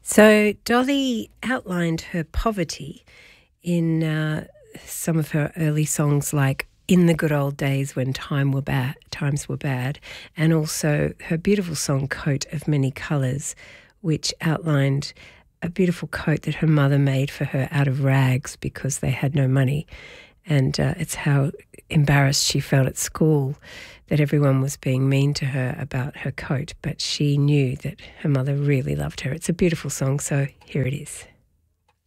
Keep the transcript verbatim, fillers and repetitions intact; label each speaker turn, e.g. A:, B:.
A: So Dolly outlined her poverty in uh, some of her early songs, like "In the Good Old Days When Time Were Bad," Times Were Bad, and also her beautiful song "Coat of Many Colours," which outlined a beautiful coat that her mother made for her out of rags because they had no money. And uh, it's how embarrassed she felt at school that everyone was being mean to her about her coat, but she knew that her mother really loved her. It's a beautiful song, so here it is.